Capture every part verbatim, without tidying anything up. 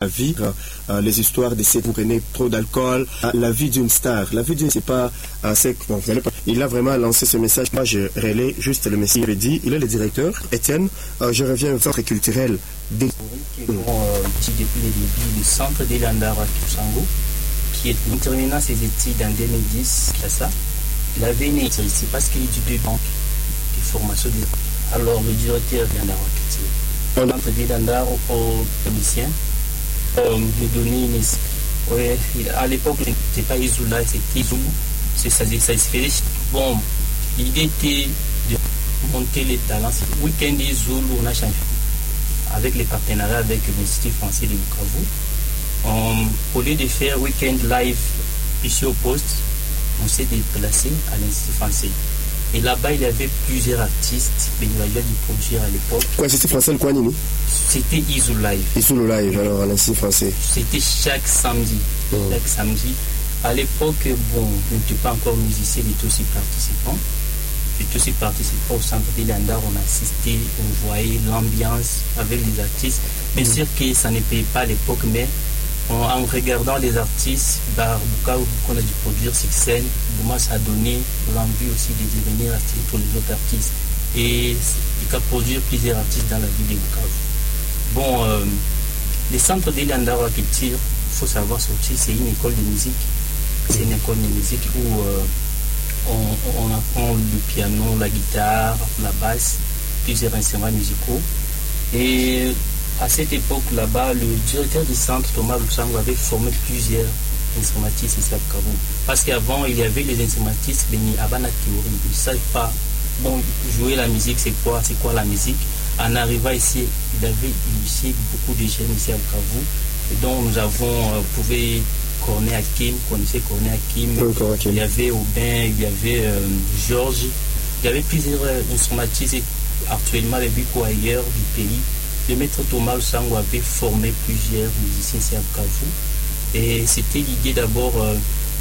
vie, euh, les histoires de ceux qui prenaient trop d'alcool, euh, la vie d'une star. La vie d'une, c'est pas, euh, c'est, bon, vous allez pas, il a vraiment lancé ce message. Moi, je relais juste le message. Il dit, il est le directeur, Étienne, euh, je reviens au centre culturel des... Qui est bon, euh, depuis le début du centre d'Elandaro à Kisango, qui est en terminant ses études en deux mille dix, à ça. Il avait une ici parce qu'il est du banque de formation. Alors, le directeur d'Elandaro à Kisango, centre d'Elandaro au musicien, euh, lui donner une... Ouais, à l'époque, c'était pas Isoula, c'était Izulu. C'est ça, ça se faisait. Bon, l'idée était de monter les talents. Week-end Izulu, on a changé. Avec les partenariats avec l'Institut français de Bukavu. On, au lieu de faire week-end live ici au poste, on s'est déplacé à l'Institut français. Et là-bas, il y avait plusieurs artistes, mais il y avait du projet à l'époque. Quoi, l'Institut français, le quoi, Nini? C'était Izulu Live. Izulu Live, alors, à l'Institut français. C'était chaque samedi. Oh. Chaque samedi. À l'époque, bon, je n'étais pas encore musicien, j'étais aussi participant. J'étais aussi participant au centre d'Elandaro, on assistait, on voyait l'ambiance avec les artistes. Bien sûr que ça ne payait pas à l'époque, mais en, en regardant les artistes, bah, qu'on a dû produire sur scène, moi ça a donné l'envie aussi de devenir artiste pour les autres artistes. Et il a produit plusieurs artistes dans la ville de Bukavu. Bon, euh, le centre d'Elandaro à Culture, il faut savoir sortir, c'est une école de musique. C'est une école de musique où euh, on, on apprend le piano, la guitare, la basse, plusieurs instruments musicaux. Et à cette époque là-bas, le directeur du centre, Thomas Lusango, avait formé plusieurs instrumentistes ici à Bukavu. Parce qu'avant, il y avait les instrumentistes, mais il y avait la théorie. Ils ne savaient pas, bon, jouer la musique, c'est quoi, c'est quoi la musique. En arrivant ici, il avait initié beaucoup de jeunes ici à Bukavu. Et donc nous avons euh, pouvé Cornet Hakim, connaissez Cornet Hakim, oui, il y avait Aubin, il y avait euh, Georges, il y avait plusieurs euh, instrumentistes actuellement avec beaucoup ailleurs du pays. Le maître Thomas Lusango avait formé plusieurs musiciens ici à Bukavu. Et c'était l'idée d'abord euh,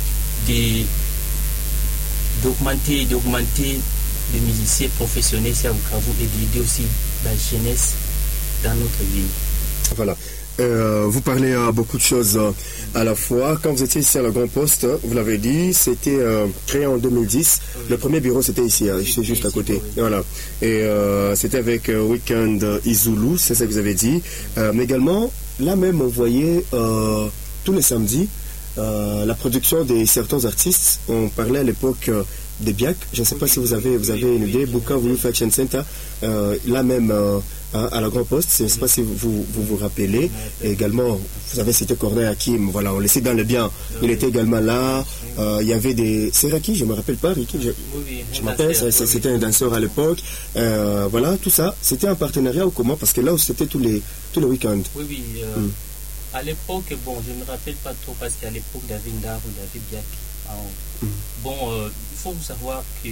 d'augmenter, d'augmenter les musiciens professionnels ici à Bukavu et d'aider aussi la jeunesse dans notre ville. Voilà. Euh, vous parlez à euh, beaucoup de choses euh, à la fois. Quand vous étiez ici à la Grand Poste, vous l'avez dit, c'était euh, créé en deux mille dix. Oui. Le premier bureau, c'était ici, hein, c'était juste à côté. Oui. Voilà. Et euh, c'était avec euh, Weekend Izulu, c'est ça que vous avez dit. Euh, mais également, là même, on voyait euh, tous les samedis euh, la production de certains artistes. On parlait à l'époque euh, des B I A C. Je ne sais pas si vous avez, vous avez une idée. Bukavu Fashion Center, euh, là même... Euh, à la Grand Poste, je ne sais pas si vous vous, vous, vous rappelez. Et également, vous savez, c'était Cornet Hakim, voilà, on le sait dans le bien. Il était également là. Euh, il y avait des... C'est Raki, je ne me rappelle pas, Raki, je, je m'appelle, c'était un danseur à l'époque. Euh, voilà, tout ça, c'était un partenariat ou comment? Parce que là, c'était tous les, tous les week-ends. Oui, oui. Euh, mm. À l'époque, bon, je ne me rappelle pas trop parce qu'à l'époque, il y avait Ndar ou il y avait B I A C. Mm. Bon, euh, il faut savoir que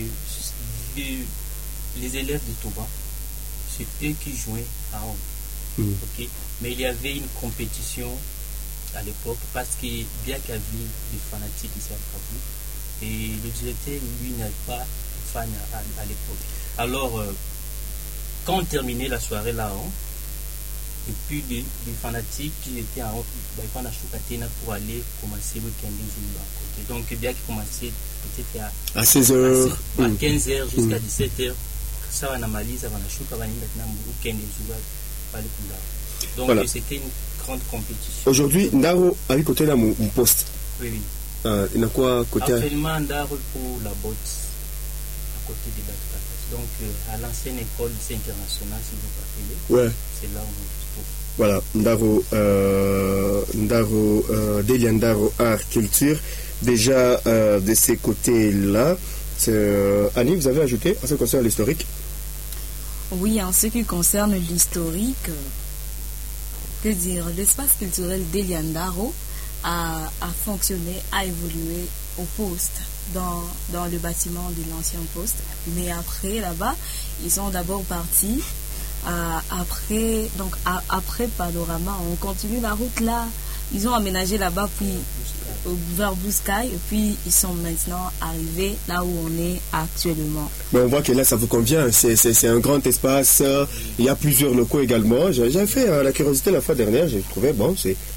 les élèves de Toba, c'est eux qui jouaient à Rome. Mm. Okay? Mais il y avait une compétition à l'époque parce que bien qu'il y avait des fanatiques ici à Bukavu, et le directeur, lui, n'avait pas de fans à, à, à l'époque. Alors, euh, quand on terminait la soirée là, hein, et puis les, les fanatiques qui étaient en haut, bah, ils ont acheté pour aller commencer le week-end à côté. Donc, bien qu'il commençait peut-être à, à seize heures, à, à quinze heures jusqu'à mm. dix-sept heures. Ça va analyser, ça va week-end donc voilà. C'était une grande compétition. Aujourd'hui, Ndaro a eu côté là mon, mon poste. Oui, oui. Euh, il a quoi côté? Actuellement, Ndaro pour la botte à côté de Batepatas. Donc euh, à l'ancienne école internationale, si vous vous rappelez. Ouais. C'est là où on se trouve. Voilà, Ndaro, euh, Ndaro, euh, Delia Ndaro Art Culture. Déjà euh, de ces côtés-là. Euh, Annie, vous avez ajouté en ce qui concerne l'historique? Oui, en ce qui concerne l'historique, que dire, l'espace culturel d'Elandaro a, a fonctionné, a évolué au poste, dans, dans le bâtiment de l'ancien poste. Mais après, là-bas, ils sont d'abord partis. Euh, après, donc, à, après Panorama, on continue la route là. Ils ont aménagé là-bas, puis vers Bouscaï, et puis ils sont maintenant arrivés là où on est actuellement. Mais on voit que là, ça vous convient. C'est un grand espace. Il y a plusieurs locaux également. J'avais fait euh, la curiosité la fois dernière. J'ai trouvé, bon,